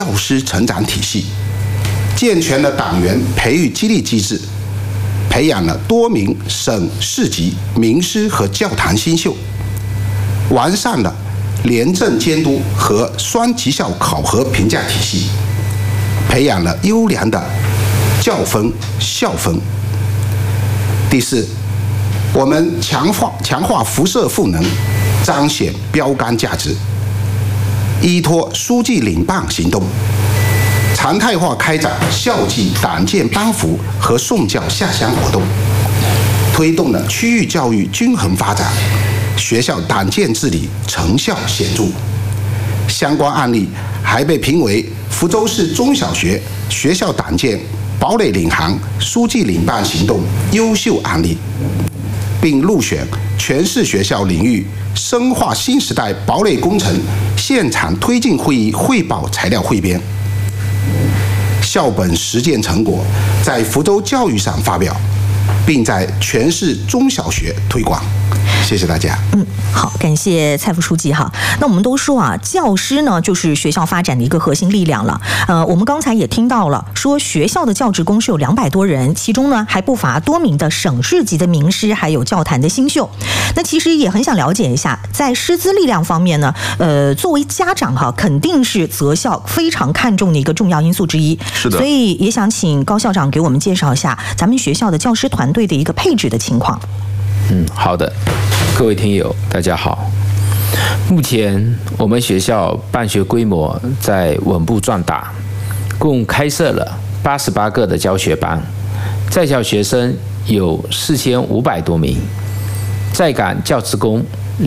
教师成长体系，健全了党员培育激励机制，培养了多名省市级名师和教坛新秀，完善了廉政监督和双绩效考核评价体系，培养了优良的教风校风。第四，我们强化辐射赋能，彰显标杆价值，依托书记领棒行动，常态化开展校际党建班服和送教下乡活动，推动了区域教育均衡发展，学校党建治理成效显著。相关案例还被评为福州市中小学学校党建堡垒领航书记领棒行动优秀案例，并入选全市学校领域深化新时代堡垒工程现场推进会议汇报材料汇编。校本实践成果在福州教育上发表，并在全市中小学推广。谢谢大家。 好，感谢蔡副书记哈。那我们都说啊，教师呢就是学校发展的一个核心力量了。我们刚才也听到了，说学校的教职工是有200多人，其中呢还不乏多名的省市级的名师，还有教坛的新秀。那其实也很想了解一下，在师资力量方面呢，作为家长哈，肯定是择校非常看重的一个重要因素之一。 是的。 所以也想请高校长给我们介绍一下咱们学校的教师团队的一个配置的情况。 好的，各位听友，大家好。目前我们学校办学规模在稳步壮大，共开设了88个的教学班，在校学生有4500多名，在岗教职工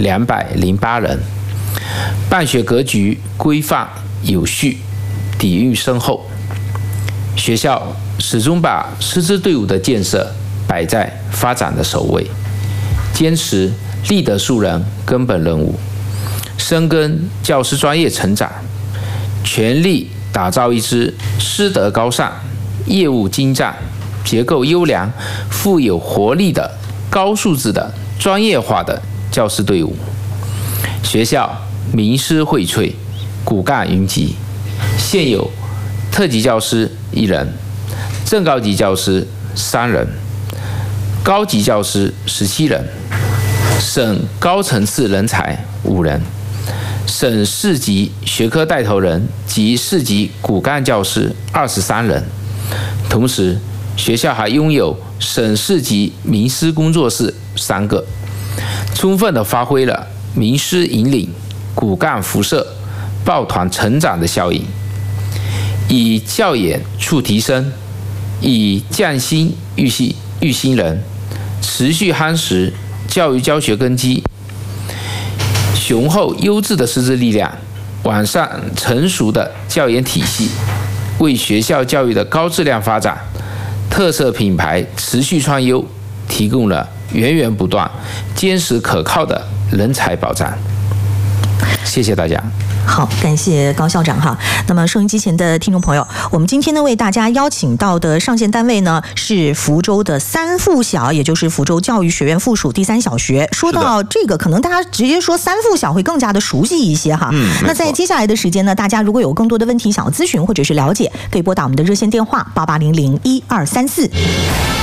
208人，办学格局规范有序，底蕴深厚。学校始终把师资队伍的建设摆在发展的首位，坚持立德树人根本任务，深耕教师专业成长，全力打造一支师德高尚、业务精湛、结构优良、富有活力的高素质的专业化的教师队伍。学校名师荟萃，骨干云集，现有特级教师1人，正高级教师3人，高级教师17人，省高层次人才5人，省市级学科带头人及市级骨干教师23人。同时，学校还拥有省市级名师工作室3个，充分地发挥了名师引领、骨干辐射、抱团成长的效应，以教研促提升，以匠心育新人，持续夯实教育教学根基，雄厚优质的师资力量，完善成熟的教研体系，为学校教育的高质量发展、特色品牌持续创优提供了源源不断、坚实可靠的人才保障。谢谢大家。 好，感谢高校长哈。那么收音机前的听众朋友，我们今天呢为大家邀请到的上线单位呢是福州的3附小，也就是福州教育学院附属第3小学。说到这个，可能大家直接说3附小会更加的熟悉一些哈。那在接下来的时间呢，大家如果有更多的问题想要咨询或者是了解，可以拨打我们的热线电话88001234。